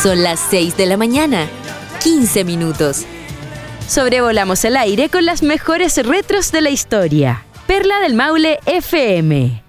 Son las 6 de la mañana, 15 minutos. Sobrevolamos el aire con las mejores retros de la historia. Perla del Maule FM.